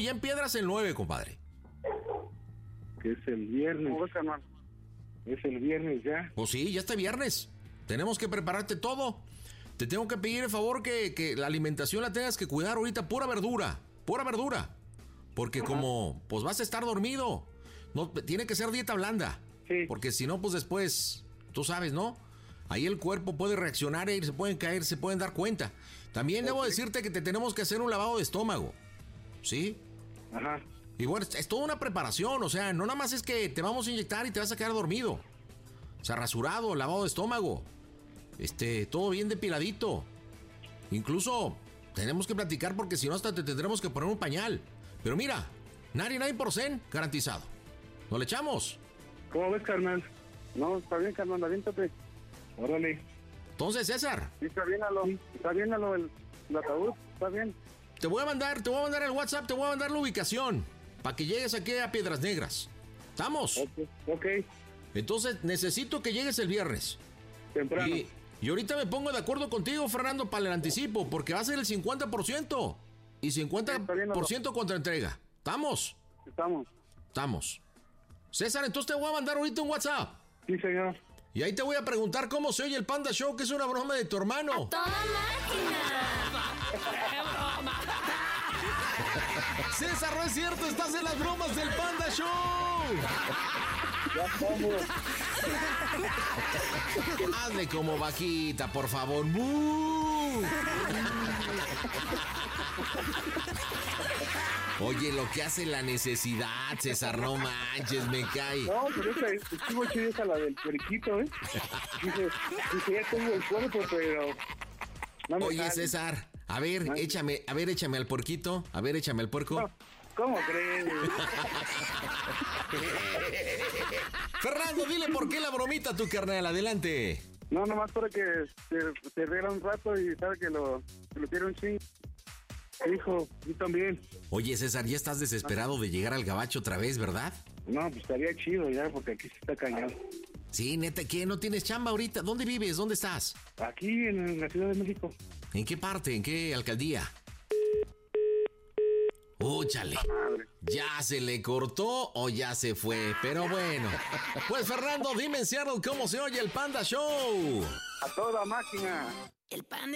ya en Piedras el 9, compadre. Que es el viernes. Es el viernes ya. Pues sí, ya está viernes. Tenemos que prepararte todo. Te tengo que pedir el favor que la alimentación la tengas que cuidar ahorita. Pura verdura. Porque como pues vas a estar dormido. No, tiene que ser dieta blanda. Sí. Porque si no, pues después, tú sabes, ¿no? Ahí el cuerpo puede reaccionar y se pueden caer, se pueden dar cuenta. También debo decirte que te tenemos que hacer un lavado de estómago. ¿Sí? Ajá. Y bueno, es toda una preparación, o sea, no nada más es que te vamos a inyectar y te vas a quedar dormido. O sea, rasurado, lavado de estómago. Todo bien depiladito. Incluso tenemos que platicar porque si no hasta te tendremos que poner un pañal. Pero mira, 99% garantizado. ¿No le echamos? ¿Cómo ves, carnal? No, está bien, carnal, aviéntate. Órale. Entonces, César. Sí, está bien el ataúd, está bien. Te voy a mandar el WhatsApp, te voy a mandar la ubicación. Para que llegues aquí a Piedras Negras. ¿Estamos? Ok. Entonces, necesito que llegues el viernes. Temprano. Y ahorita me pongo de acuerdo contigo, Fernando, para el anticipo, porque va a ser el 50%. Y 50% contra entrega. ¿Estamos? Estamos. César, entonces te voy a mandar ahorita un WhatsApp. Sí, señor. Y ahí te voy a preguntar cómo se oye el Panda Show, que es una broma de tu hermano. ¡A toda máquina! ¡Qué broma! César, no es cierto, estás en las bromas del Panda Show. Ya estamos. Hazle como vaquita, por favor. ¡Bú! Oye, lo que hace la necesidad, César, no manches, me cae. No, pero estuvo chida esa la del periquito, ¿eh? Dice, ya tengo el cuerpo, pero... No me Oye, sale. César, a ver, échame al puerquito. A ver, échame al puerco. No, ¿cómo crees? Fernando, dile por qué la bromita a tu carnal, adelante. No, nomás para que se riera un rato y sabe que lo quiero un ching. Hijo, yo también. Oye, César, ya estás desesperado de llegar al gabacho otra vez, ¿verdad? No, pues estaría chido ya, porque aquí se está cañado. Sí, neta, ¿qué? ¿No tienes chamba ahorita? ¿Dónde vives? ¿Dónde estás? Aquí en la Ciudad de México. ¿En qué parte? ¿En qué alcaldía? ¡Úchale! ¿Ya se le cortó o ya se fue? Pero bueno. Pues, Fernando, dime en Seattle cómo se oye el Panda Show. A toda máquina. El Panda